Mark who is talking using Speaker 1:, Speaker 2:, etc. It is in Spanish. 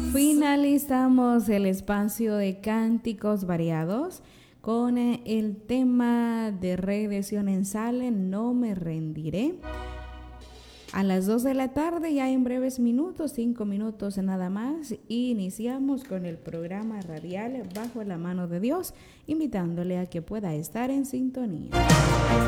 Speaker 1: Finalizamos el espacio de cánticos variados con el tema de regresión en Sale, No me rendiré. A las 2 de la tarde, ya en breves minutos, 5 minutos nada más, iniciamos con el programa radial Bajo la Mano de Dios, invitándole a que pueda estar en sintonía.